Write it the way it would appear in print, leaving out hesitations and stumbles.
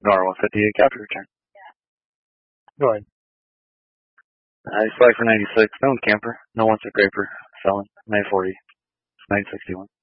Nor 158 capture return. Go ahead. Flag for 96, known camper, no one sick raper, felon, 940, 961.